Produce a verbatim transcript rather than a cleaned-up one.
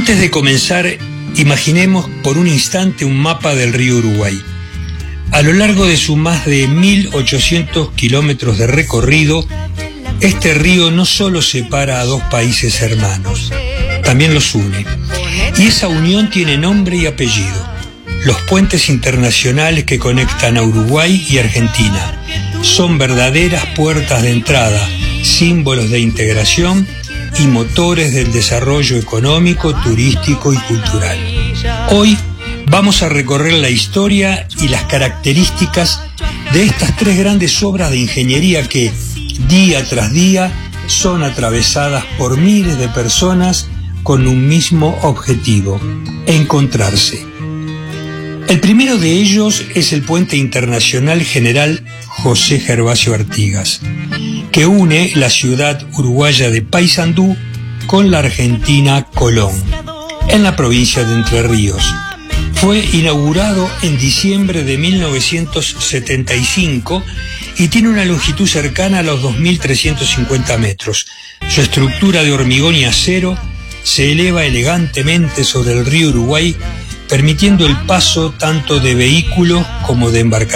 Antes de comenzar, imaginemos por un instante un mapa del río Uruguay. A lo largo de sus más de mil ochocientos kilómetros de recorrido, este río no solo separa a dos países hermanos, también los une. Y esa unión tiene nombre y apellido: los puentes internacionales que conectan a Uruguay y Argentina. Son verdaderas puertas de entrada, símbolos de integración y motores del desarrollo económico, turístico y cultural. Hoy vamos a recorrer la historia y las características de estas tres grandes obras de ingeniería que, día tras día, son atravesadas por miles de personas con un mismo objetivo: encontrarse. El primero de ellos es el Puente Internacional General José Gervasio Artigas, que une la ciudad uruguaya de Paysandú con la argentina Colón, en la provincia de Entre Ríos. Fue inaugurado en diciembre de mil novecientos setenta y cinco y tiene una longitud cercana a los dos mil trescientos cincuenta metros. Su estructura de hormigón y acero se eleva elegantemente sobre el río Uruguay, permitiendo el paso tanto de vehículos como de embarcaciones.